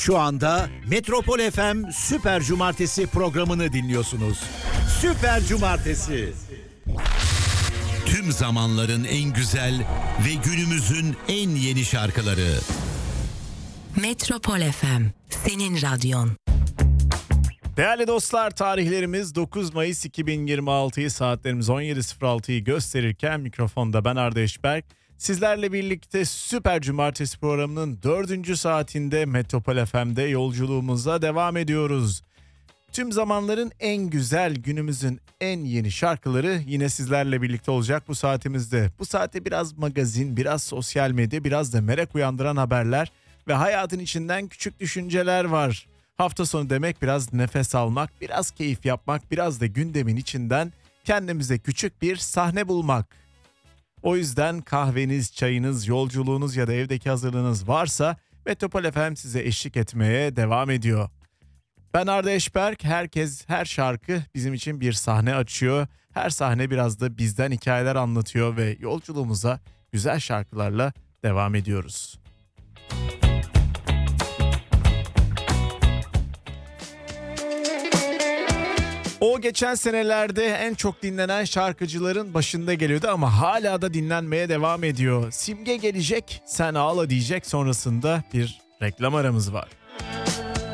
Şu anda Metropol FM Süper Cumartesi programını dinliyorsunuz. Süper Cumartesi. Tüm zamanların en güzel ve günümüzün en yeni şarkıları. Metropol FM, senin radyon. Değerli dostlar, tarihlerimiz 9 Mayıs 2026'yı, saatlerimiz 17.06'yı gösterirken mikrofonda ben Arda Eşberk. Sizlerle birlikte Süper Cumartesi programının 4. saatinde Metropol FM'de yolculuğumuza devam ediyoruz. Tüm zamanların en güzel, günümüzün en yeni şarkıları yine sizlerle birlikte olacak bu saatimizde. Bu saatte biraz magazin, biraz sosyal medya, biraz da merak uyandıran haberler ve hayatın içinden küçük düşünceler var. Hafta sonu demek biraz nefes almak, biraz keyif yapmak, biraz da gündemin içinden kendimize küçük bir sahne bulmak. O yüzden kahveniz, çayınız, yolculuğunuz ya da evdeki hazırlığınız varsa Metropol FM size eşlik etmeye devam ediyor. Ben Arda Eşberk, her şarkı bizim için bir sahne açıyor. Her sahne biraz da bizden hikayeler anlatıyor ve yolculuğumuza güzel şarkılarla devam ediyoruz. O geçen senelerde en çok dinlenen şarkıcıların başında geliyordu ama hala da dinlenmeye devam ediyor. Simge gelecek, sen ağla diyecek, sonrasında bir reklam aramız var.